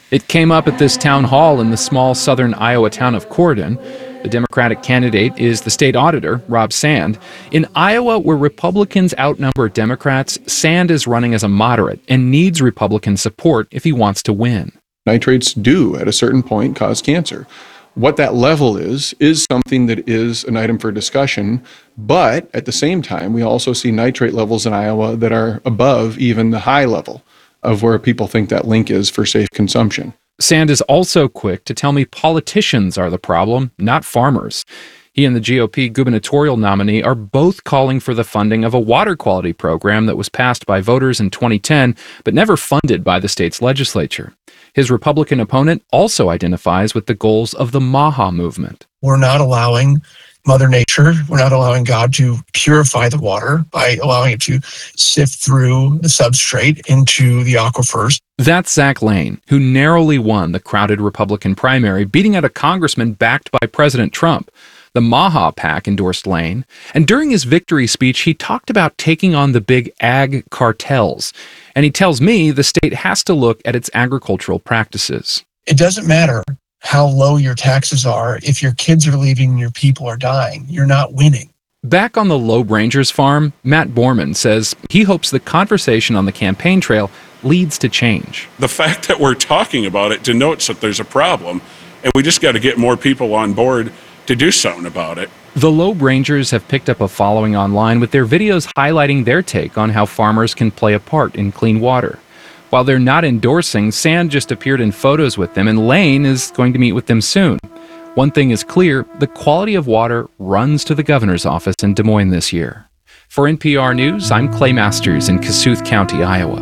It came up at this town hall in the small southern Iowa town of Corydon. The Democratic candidate is the state auditor, Rob Sand. In Iowa, where Republicans outnumber Democrats, Sand is running as a moderate and needs Republican support if he wants to win. Nitrates do, at a certain point, cause cancer. What that level is something that is an item for discussion, but at the same time, we also see nitrate levels in Iowa that are above even the high level of where people think that link is for safe consumption. Sand is also quick to tell me politicians are the problem, not farmers. He and the GOP gubernatorial nominee are both calling for the funding of a water quality program that was passed by voters in 2010, but never funded by the state's legislature. His Republican opponent also identifies with the goals of the MAHA movement. We're not allowing Mother Nature, we're not allowing God to purify the water by allowing it to sift through the substrate into the aquifers. That's Zach Lane, who narrowly won the crowded Republican primary, beating out a congressman backed by President Trump. The MAHA PAC endorsed Lane, and during his victory speech, he talked about taking on the big ag cartels. And he tells me the state has to look at its agricultural practices. It doesn't matter how low your taxes are. If your kids are leaving and your people are dying, you're not winning. Back on the Loeb Rangers farm, Matt Borman says he hopes the conversation on the campaign trail leads to change. The fact that we're talking about it denotes that there's a problem, and we just got to get more people on board to do something about it. The Loeb Rangers have picked up a following online with their videos highlighting their take on how farmers can play a part in clean water. While they're not endorsing, Sand just appeared in photos with them, and Lane is going to meet with them soon. One thing is clear, the quality of water runs to the governor's office in Des Moines this year. For NPR News, I'm Clay Masters in Kossuth County, Iowa.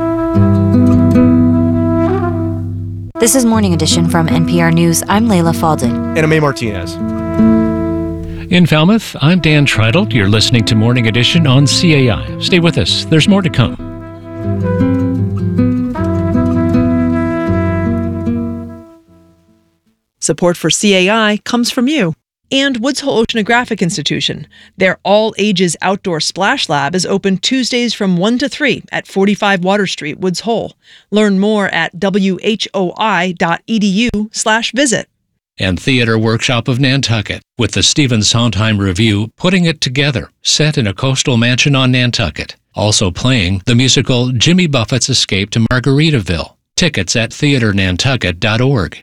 This is Morning Edition from NPR News. I'm Layla Faldin. And I'm A. Martinez. In Falmouth, I'm Dan Treidel. You're listening to Morning Edition on CAI. Stay with us. There's more to come. Support for CAI comes from you and Woods Hole Oceanographic Institution. Their all-ages outdoor splash lab is open Tuesdays from 1 to 3 at 45 Water Street, Woods Hole. Learn more at whoi.edu/visit. And Theater Workshop of Nantucket, with the Stephen Sondheim Review putting it together, set in a coastal mansion on Nantucket. Also playing the musical Jimmy Buffett's Escape to Margaritaville. Tickets at theaternantucket.org.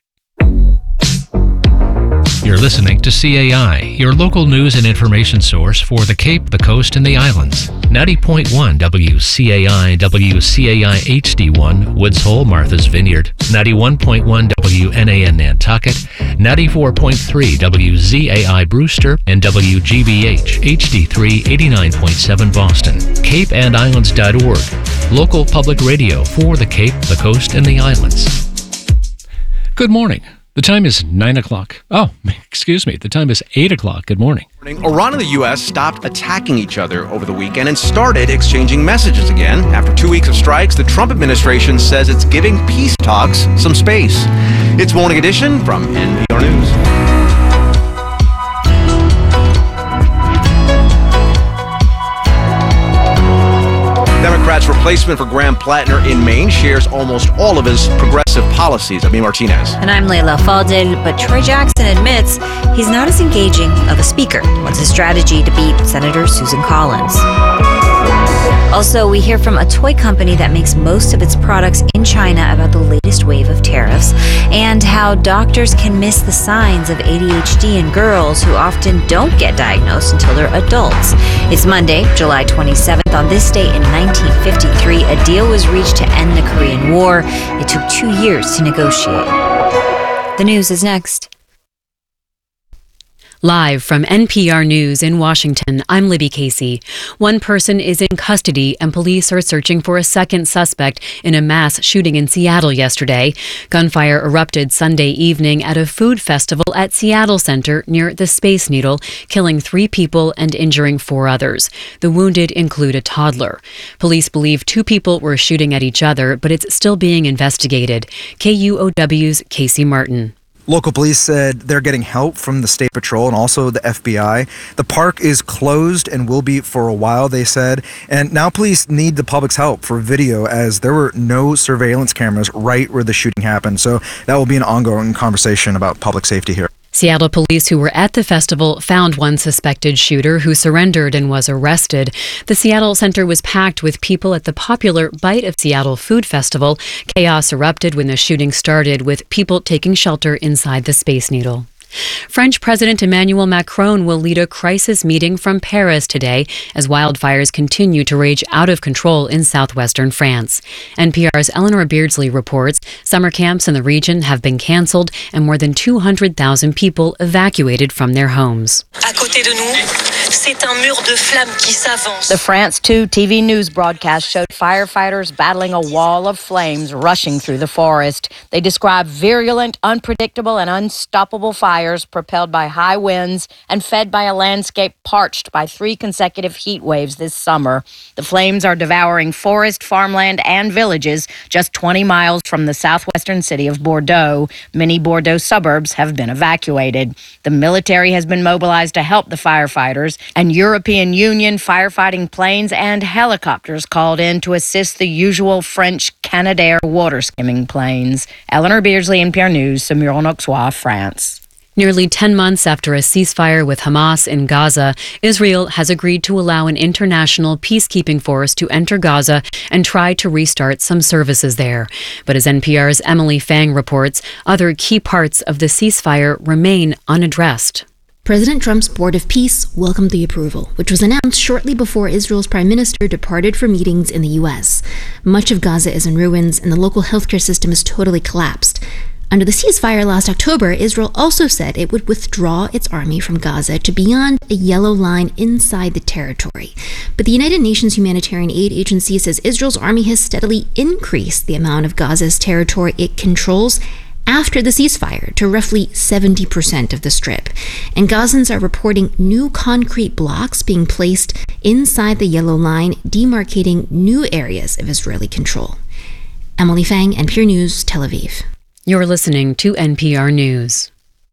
You're listening to CAI, your local news and information source for the Cape, the Coast, and the Islands. 90.1 WCAI, WCAI HD1, Woods Hole, Martha's Vineyard. 91.1 WNAN Nantucket. 94.3 WZAI Brewster, and WGBH HD3 89.7 Boston. CapeandIslands.org, local public radio for the Cape, the Coast, and the Islands. Good morning. The time is 9 o'clock. Oh, excuse me. The time is 8 o'clock. Good morning. Iran and the U.S. stopped attacking each other over the weekend and started exchanging messages again. After 2 weeks of strikes, the Trump administration says it's giving peace talks some space. It's Morning Edition from NPR News. Democrats' replacement for Graham Plattner in Maine shares almost all of his progressive policies. I'm Martinez. And I'm Layla Faldin, but Troy Jackson admits he's not as engaging of a speaker. What's his strategy to beat Senator Susan Collins? Also, we hear from a toy company that makes most of its products in China about the latest wave of tariffs and how doctors can miss the signs of ADHD in girls who often don't get diagnosed until they're adults. It's Monday, July 27th. On this day in 1953, a deal was reached to end the Korean War. It took 2 years to negotiate. The news is next. Live from NPR News in Washington, I'm Libby Casey. One person is in custody and police are searching for a second suspect in a mass shooting in Seattle yesterday. Gunfire erupted Sunday evening at a food festival at Seattle Center near the Space Needle, killing 3 people and injuring 4 others. The wounded include a toddler. Police believe 2 people were shooting at each other, but it's still being investigated. KUOW's Casey Martin. Local police said they're getting help from the State Patrol and also the FBI. The park is closed and will be for a while, they said. And now police need the public's help for video, as there were no surveillance cameras right where the shooting happened. So that will be an ongoing conversation about public safety here. Seattle police who were at the festival found one suspected shooter who surrendered and was arrested. The Seattle Center was packed with people at the popular Bite of Seattle Food Festival. Chaos erupted when the shooting started, with people taking shelter inside the Space Needle. French President Emmanuel Macron will lead a crisis meeting from Paris today as wildfires continue to rage out of control in southwestern France. NPR's Eleanor Beardsley reports summer camps in the region have been canceled and more than 200,000 people evacuated from their homes. À côté de nous, c'est un mur de flammes qui s'avance. The France 2 TV news broadcast showed firefighters battling a wall of flames rushing through the forest. They described virulent, unpredictable, and unstoppable fires propelled by high winds and fed by a landscape parched by 3 consecutive heat waves this summer. The flames are devouring forest, farmland, and villages just 20 miles from the southwestern city of Bordeaux. Many Bordeaux suburbs have been evacuated. The military has been mobilized to help the firefighters, and European Union firefighting planes and helicopters called in to assist the usual French Canadair water skimming planes. Eleanor Beardsley, NPR News, Saumur-en-Auxois, France. Nearly 10 months after a ceasefire with Hamas in Gaza, Israel has agreed to allow an international peacekeeping force to enter Gaza and try to restart some services there. But as NPR's Emily Fang reports, other key parts of the ceasefire remain unaddressed. President Trump's Board of Peace welcomed the approval, which was announced shortly before Israel's prime minister departed for meetings in the U.S. Much of Gaza is in ruins, and the local healthcare system is totally collapsed. Under the ceasefire last October, Israel also said it would withdraw its army from Gaza to beyond a yellow line inside the territory. But the United Nations Humanitarian Aid Agency says Israel's army has steadily increased the amount of Gaza's territory it controls after the ceasefire to roughly 70% of the strip. And Gazans are reporting new concrete blocks being placed inside the yellow line, demarcating new areas of Israeli control. Emily Fang, NPR News, Tel Aviv. You're listening to NPR News.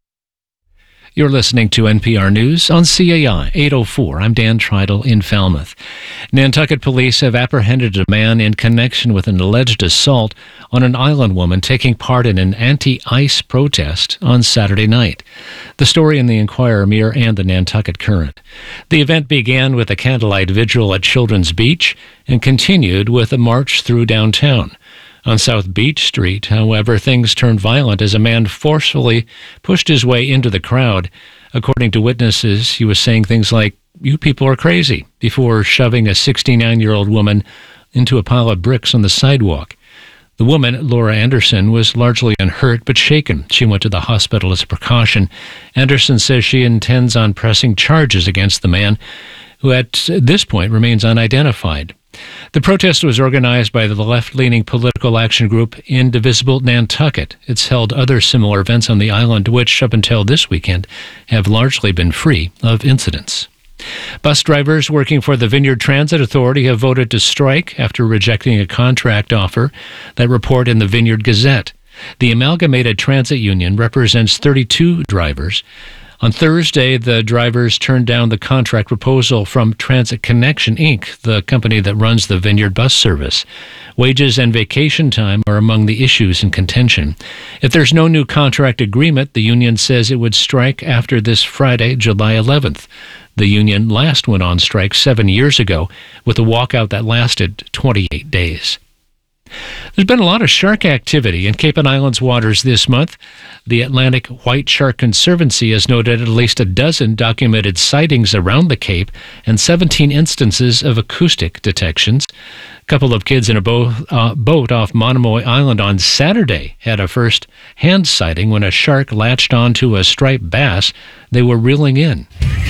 You're listening to NPR News on CAI 804. I'm Dan Treidel in Falmouth. Nantucket police have apprehended a man in connection with an alleged assault on an island woman taking part in an anti-ice protest on Saturday night. The story in the Enquirer, Mirror, and the Nantucket Current. The event began with a candlelight vigil at Children's Beach and continued with a march through downtown. On South Beach Street, however, things turned violent as a man forcefully pushed his way into the crowd. According to witnesses, he was saying things like, "You people are crazy," before shoving a 69-year-old woman into a pile of bricks on the sidewalk. The woman, Laura Anderson, was largely unhurt but shaken. She went to the hospital as a precaution. Anderson says she intends on pressing charges against the man, who at this point remains unidentified. The protest was organized by the left-leaning political action group Indivisible Nantucket. It's held other similar events on the island, which, up until this weekend, have largely been free of incidents. Bus drivers working for the Vineyard Transit Authority have voted to strike after rejecting a contract offer. That report in the Vineyard Gazette. The Amalgamated Transit Union represents 32 drivers. On Thursday, the drivers turned down the contract proposal from Transit Connection, Inc., the company that runs the Vineyard bus service. Wages and vacation time are among the issues in contention. If there's no new contract agreement, the union says it would strike after this Friday, July 11th. The union last went on strike 7 years ago with a walkout that lasted 28 days. There's been a lot of shark activity in Cape and Islands waters this month. The Atlantic White Shark Conservancy has noted at least a dozen documented sightings around the Cape and 17 instances of acoustic detections. A couple of kids in a boat off Monomoy Island on Saturday had a first-hand sighting when a shark latched onto a striped bass they were reeling in.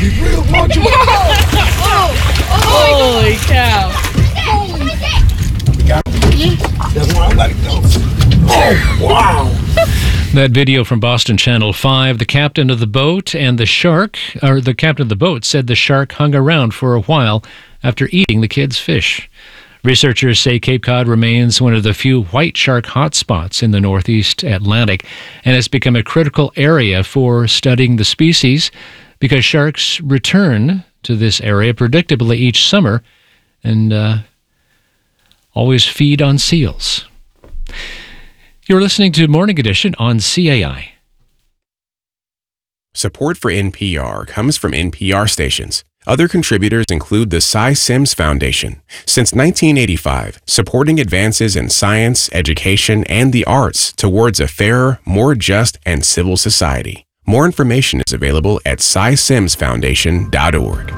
Holy cow. Oh, wow. That video from Boston Channel 5, the captain of the boat and the shark, or the captain of the boat said the shark hung around for a while after eating the kids' fish. Researchers say Cape Cod remains one of the few white shark hotspots in the northeast Atlantic and has become a critical area for studying the species because sharks return to this area predictably each summer and always feed on seals. You're listening to Morning Edition on CAI. Support for NPR comes from NPR stations. Other contributors include the Cy Sims Foundation. Since 1985, supporting advances in science, education, and the arts towards a fairer, more just, and civil society. More information is available at cysimsfoundation.org.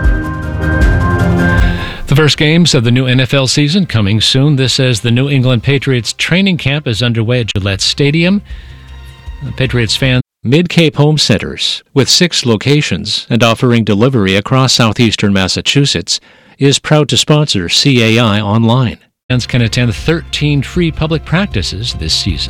The first games of the new NFL season coming soon. This as the New England Patriots training camp is underway at Gillette Stadium. The Patriots fans Mid-Cape Home Centers, with 6 locations and offering delivery across southeastern Massachusetts, is proud to sponsor CAI Online. Fans can attend 13 free public practices this season.